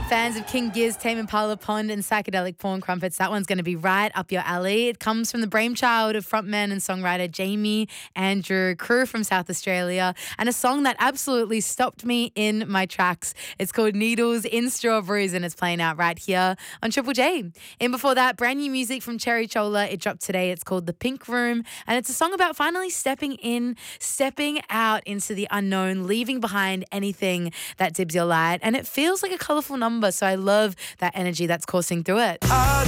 Fans of King Giz, Tame Impala, Pond and Psychedelic Porn Crumpets, that one's going to be right up your alley. It comes from the brainchild of frontman and songwriter Jamie Andrew Crew from South Australia, and a song that absolutely stopped me in my tracks. It's called Needles in Strawberries and it's playing out right here on Triple J. And before that, brand new music from Cherry Chola. It dropped today. It's called The Pink Room, and it's a song about finally stepping out into the unknown, leaving behind anything that dims your light. And it feels like a colourful number, so I love that energy that's coursing through it. I